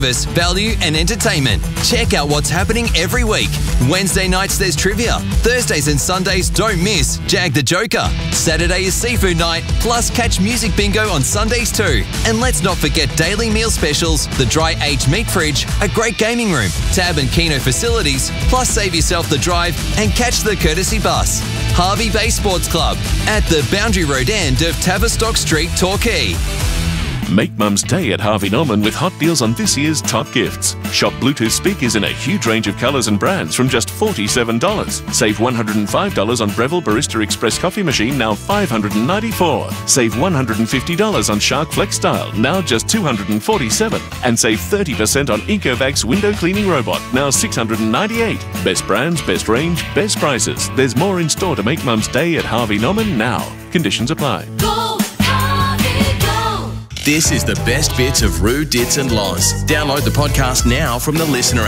value and entertainment. Check out what's happening every week. Wednesday nights there's trivia. Thursdays and Sundays don't miss Jag the Joker. Saturday is seafood night, plus catch music bingo on Sundays too. And let's not forget daily meal specials, the dry aged meat fridge, a great gaming room, tab and keno facilities, plus save yourself the drive and catch the courtesy bus. Harvey Bay Sports Club at the Boundary Road end of Tavistock Street, Torquay. Make Mum's Day at Harvey Norman with hot deals on this year's top gifts. Shop Bluetooth speakers in a huge range of colours and brands from just $47. Save $105 on Breville Barista Express coffee machine, now $594. Save $150 on Shark Flex Style, now just $247. And save 30% on Ecovacs window cleaning robot, now $698. Best brands, best range, best prices. There's more in store to make Mum's Day at Harvey Norman now. Conditions apply. This is the best bits of Roo, Dits and Loz. Download the podcast now from the Listener